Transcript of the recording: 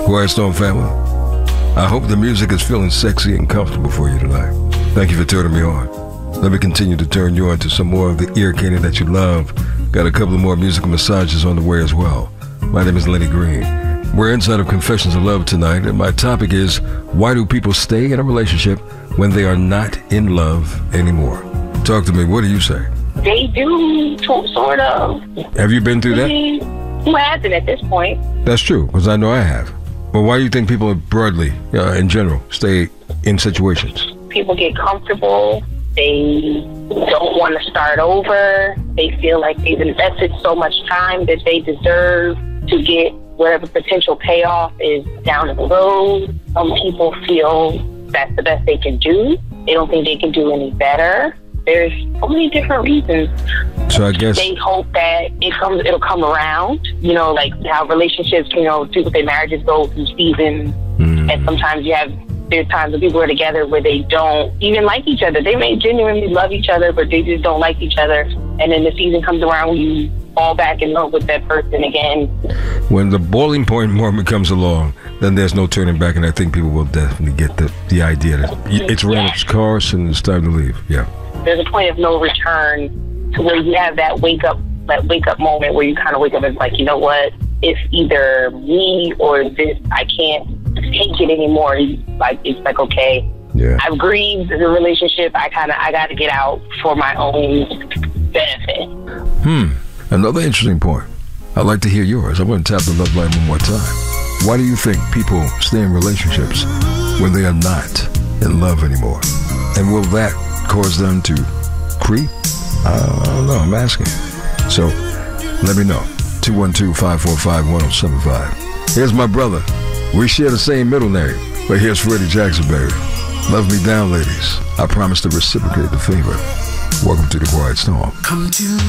Quiet Storm family, I hope the music is feeling sexy and comfortable for you tonight. Thank you for turning me on. Let me continue to turn you on to some more of the ear candy that you love. Got a couple of more musical massages on the way as well. My name is Lenny Green. We're inside of Confessions of Love tonight, and my topic is, why do people stay in a relationship when they are not in love anymore? Talk to me. What do you say? They do, sort of. Have you been through that? Who hasn't at this point? That's true, because I know I have. But why do you think people broadly, in general, stay in situations? People get comfortable. They don't want to start over. They feel like they've invested so much time that they deserve to get whatever potential payoff is down the road. Some people feel that's the best they can do. They don't think they can do any better. There's so many different reasons. So I guess they hope that it'll come around. You know, like how relationships, people say marriages go through seasons. And sometimes there's times when people are together where they don't even like each other. They may genuinely love each other, but they just don't like each other. And then the season comes around when you fall back in love with that person again. When the boiling point moment comes along, then there's no turning back, and I think people will definitely get the idea that it's ran its course and it's time to leave. Yeah. There's a point of no return to where you have that wake up moment where you kind of wake up and it's like, you know what? It's either me or this. I can't take it anymore. It's like, okay, yeah. I've grieved the relationship. I got to get out for my own benefit. Another interesting point. I'd like to hear yours. I'm going to tap the love line one more time. Why do you think people stay in relationships when they are not in love anymore? And will that cause them to creep? I don't know. I'm asking. So let me know. 212-545-1075. Here's my brother. We share the same middle name, but here's Freddie Jackson, baby. Love me down, ladies. I promise to reciprocate the favor. Welcome to the Quiet Storm.